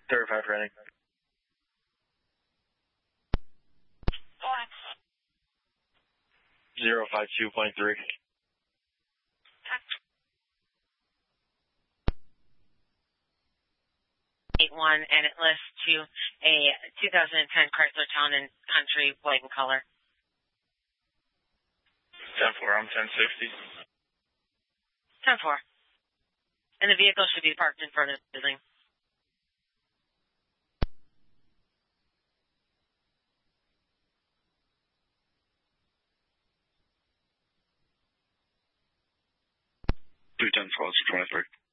35 running. 052.3. 81, and it lists to a 2010 Chrysler Town and Country white in color. 10-4, I'm 1060. 10-4. And the vehicle should be parked in front of the building. Two 10-4, 23.